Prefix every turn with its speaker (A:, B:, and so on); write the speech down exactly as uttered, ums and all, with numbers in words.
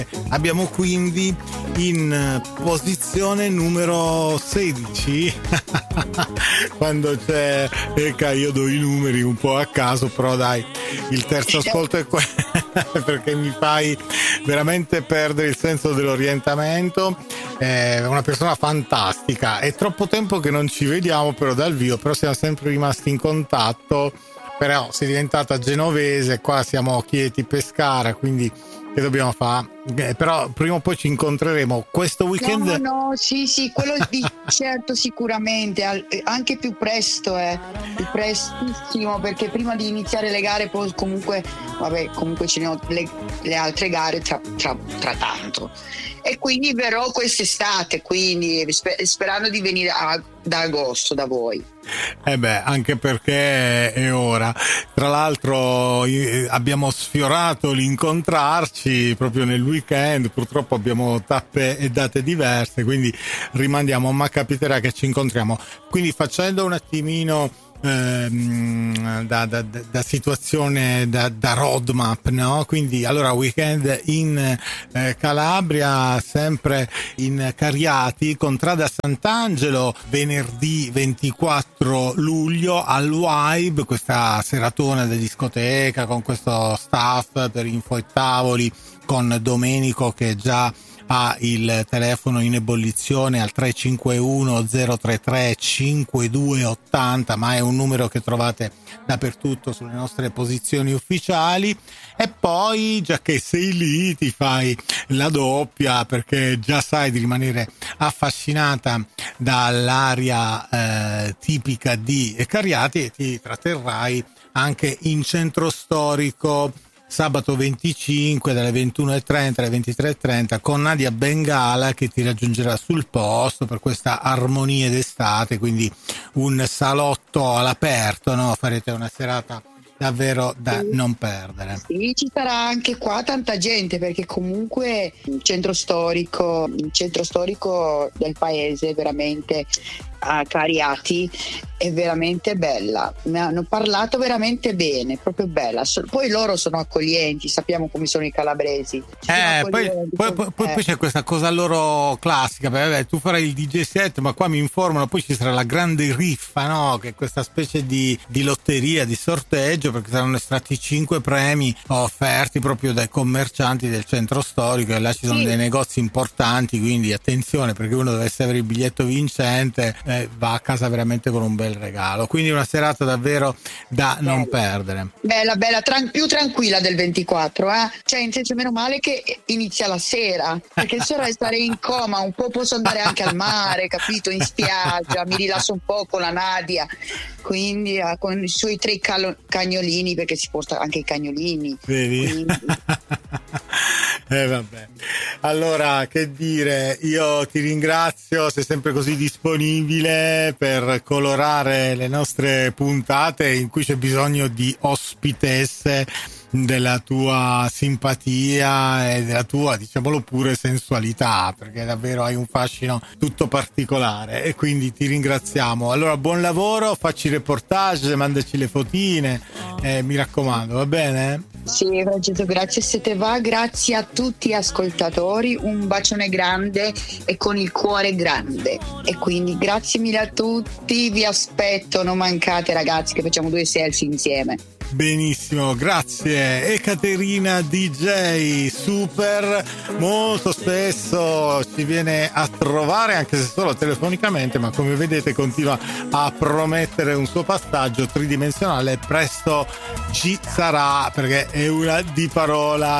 A: Abbiamo quindi in posizione numero sedici quando c'è Ecca, io do i numeri un po' a caso, però dai, il terzo ascolto è quello perché mi fai veramente perdere il senso dell'orientamento. È una persona fantastica, è troppo tempo che non ci vediamo però dal vivo, però siamo sempre rimasti in contatto. Però sei diventata genovese, qua siamo Chieti, Pescara, quindi che dobbiamo fare? Eh, però prima o poi ci incontreremo questo weekend.
B: No, no, sì, sì, quello di certo sicuramente, al- anche più presto, eh, più prestissimo, perché prima di iniziare le gare poi comunque, vabbè, comunque ce ne ho le, le altre gare tra, tra, tra tanto. E quindi verrò quest'estate, quindi sper- sperando di venire a- da agosto da voi.
A: Eh beh, anche perché è ora. Tra l'altro eh, abbiamo sfiorato l'incontrarci proprio nel weekend, purtroppo abbiamo tappe e date diverse, quindi rimandiamo, ma capiterà che ci incontriamo. Quindi facendo un attimino ehm, da, da, da situazione, da, da roadmap, no? Quindi allora weekend in eh, Calabria, sempre in Cariati, Contrada Sant'Angelo, venerdì ventiquattro luglio al Vibe, questa seratona da discoteca con questo staff per info e tavoli, con Domenico che già ha il telefono in ebollizione al tre cinque uno zero tre tre cinque due otto zero, ma è un numero che trovate dappertutto sulle nostre posizioni ufficiali. E poi, già che sei lì, ti fai la doppia, perché già sai di rimanere affascinata dall'aria eh, tipica di Cariati, e ti tratterrai anche in centro storico sabato venticinque dalle ventuno e trenta alle ventitré e trenta con Nadia Bengala che ti raggiungerà sul posto per questa armonia d'estate, quindi un salotto all'aperto, no? Farete una serata davvero da
B: Sì.
A: non perdere.
B: Sì, ci sarà anche qua tanta gente, perché comunque il centro storico, il centro storico del paese veramente a Cariati è veramente bella, mi hanno parlato veramente bene, proprio bella. So- poi loro sono accoglienti, sappiamo come sono i calabresi. Ci sono
A: Eh, poi,
B: accoglienti,
A: poi,
B: sono-
A: poi,
B: eh.
A: poi c'è questa cosa loro classica, beh, vabbè, tu farai il D J set, ma qua mi informano, poi ci sarà la grande riffa, no? Che è questa specie di, di lotteria, di sorteggio, perché saranno estratti cinque premi offerti proprio dai commercianti del centro storico, e là ci sono
B: Sì.
A: dei negozi importanti, quindi attenzione, perché uno dovesse avere il biglietto vincente, eh, va a casa veramente con un bel regalo. Quindi una serata davvero da non perdere.
B: Bella, bella, tran- più tranquilla del ventiquattro, eh? Cioè, in senso, meno male che inizia la sera, perché il sera stare in coma, un po' posso andare anche al mare, capito? In spiaggia, mi rilasso un po' con la Nadia, quindi eh, con i suoi tre calo- cagnolini, perché si porta anche i cagnolini.
A: Vedi?
B: Quindi-
A: Eh vabbè. Allora, che dire, io ti ringrazio, sei sempre così disponibile per colorare le nostre puntate in cui c'è bisogno di ospitesse, della tua simpatia e della tua, diciamolo pure, sensualità, perché davvero hai un fascino tutto particolare, e quindi ti ringraziamo. Allora, buon lavoro, facci reportage, mandaci le fotine, eh, mi raccomando, va bene?
B: Sì, Francesco, grazie se te va, grazie a tutti gli ascoltatori, un bacione grande e con il cuore grande, e quindi grazie mille a tutti, vi aspetto, non mancate ragazzi, che facciamo due selfie insieme.
A: Benissimo, grazie. Ekaterina D J, super, molto spesso ci viene a trovare, anche se solo telefonicamente, ma come vedete continua a promettere un suo passaggio tridimensionale, presto ci sarà, perché è una di parola.